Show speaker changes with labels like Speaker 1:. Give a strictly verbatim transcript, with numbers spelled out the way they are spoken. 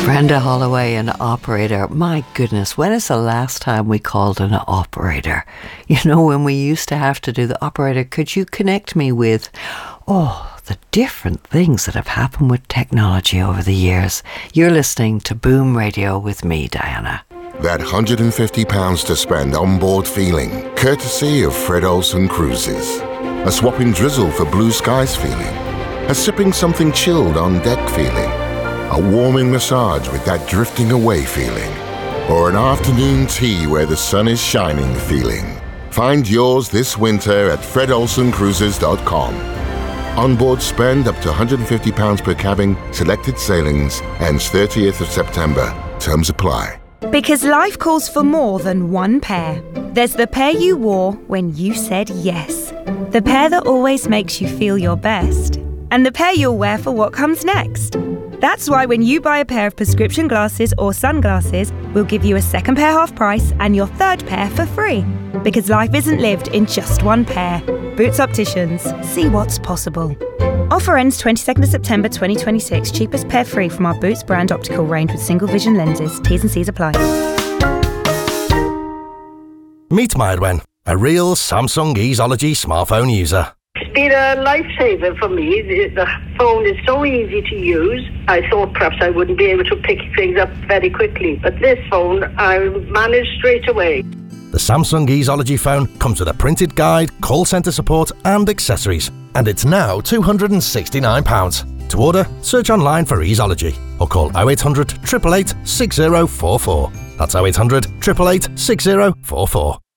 Speaker 1: Brenda Holloway, an operator. My goodness, when is the last time we called an operator? You know, when we used to have to do the operator, could you connect me with, oh, the different things that have happened with technology over the years. You're listening to Boom Radio with me, Diana.
Speaker 2: That one hundred fifty pounds to spend on board feeling, courtesy of Fred Olsen Cruises. A swapping drizzle for blue skies feeling. A sipping something chilled on deck feeling. A warming massage with that drifting away feeling. Or an afternoon tea where the sun is shining feeling. Find yours this winter at fred olsen cruises dot com. Onboard spend up to one hundred fifty pounds per cabin, selected sailings, ends thirtieth of September. Terms apply.
Speaker 3: Because life calls for more than one pair. There's the pair you wore when you said yes. The pair that always makes you feel your best. And the pair you'll wear for what comes next. That's why when you buy a pair of prescription glasses or sunglasses, we'll give you a second pair half price and your third pair for free. Because life isn't lived in just one pair. Boots Opticians. See what's possible. Offer ends twenty-second of September twenty twenty-six. Cheapest pair free from our Boots brand optical range with single vision lenses. T's and C's apply.
Speaker 4: Meet Mairwen, a real Samsung Easeology smartphone user.
Speaker 5: It's been a lifesaver for me. The, the phone is so easy to use. I thought perhaps I wouldn't be able to pick things up very quickly, but this phone I managed straight away.
Speaker 4: The Samsung Easeology phone comes with a printed guide, call centre support and accessories, and it's now two hundred sixty-nine pounds. To order, search online for Easeology or call oh eight hundred, eight eight eight, six oh four four. That's oh eight hundred, eight eight eight, six oh four four.